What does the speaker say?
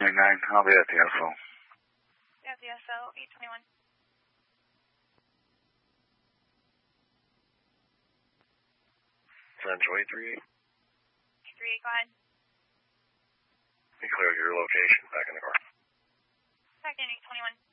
9, I'll be at the SO. Yeah, the SO, 821. San Joy 38. 38, go ahead. Be clear your location, back in the car. Back in 821.